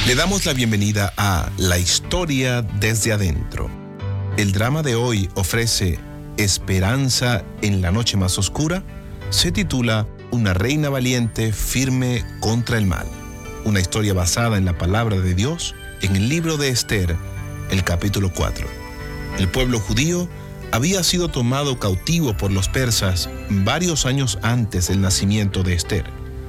Le damos la bienvenida a La Historia desde Adentro. El drama de hoy ofrece Esperanza en la noche más oscura. Se titula Una reina valiente firme contra el mal. Una historia basada en la palabra de Dios en el libro de Esther, el capítulo 4. El pueblo judío había sido tomado cautivo por los persas varios años antes del nacimiento de Esther.